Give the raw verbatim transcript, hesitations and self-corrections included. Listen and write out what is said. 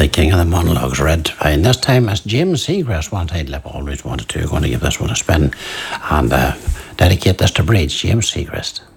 The King of the Monologues, Red Fine. This time as James Seacrest one title I've always wanted to. Going to give this one a spin and uh, dedicate this to Breeds, James Seacrest.